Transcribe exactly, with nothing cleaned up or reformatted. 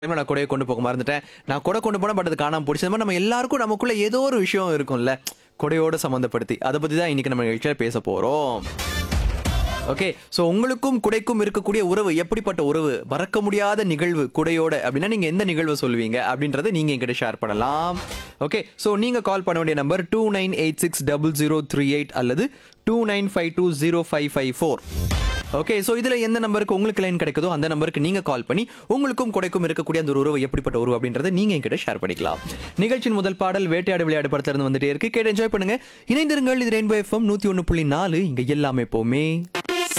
டைம்ல நான் கொடையை கொண்டு போக மறந்துட்டேன். நான் கொடை கொண்டு போனேன். பட் அது காணாம போயிடுச்சு. அந்த மாரி நம்ம எல்லாருக்கும் நமக்குள்ள ஏதோ ஒரு விஷயம் இருக்கும்ல. கொடையோட சம்மந்தப்படுத்தி. அத பத்தி தான் இன்னைக்கு நம்ம நிகழ்ச்சியில பேச போறோம். ஓகே. சோ உங்களுக்கும் குடைக்கும் இருக்கக்கூடிய உறவு எப்படிப்பட்ட உறவு? மறக்க முடியாத நிகழ்வு குடையோட அப்படின்னா நீங்க எந்த நிகழ்வு சொல்லுவீங்க? அப்படின்றத நீங்க என்கிட்ட ஷேர் பண்ணலாம். ஓகே. சோ நீங்க கால் பண்ண வேண்டிய number two nine eight six zero zero three eight அல்லது two nine five two zero five five four. Okay. So இதுல எந்த நம்பருக்கு உங்களுக்கு லைன் கிடைக்குதோ அந்த நம்பருக்கு நீங்க கால் பண்ணி உங்களுக்கும் கொடைக்கும் இருக்கக்கூடிய அந்த ஒரு உறவு எப்படிப்பட்ட உறவு அப்படின்றத நீங்க என்கிட்ட ஷேர் பண்ணிக்கலாம். நிகழ்ச்சியின் முதல் பாடல் வேட்டையாடு விளையாடு படத்துல இருந்து வந்துட்டே இருக்கு. கேட்டு என்ஜாய் பண்ணுங்க. இணைந்திருங்கள். இது ரெயின்போ எஃப்எம் நூத்தி ஒன்னு புள்ளி நாலு. இங்க எல்லாமே போமே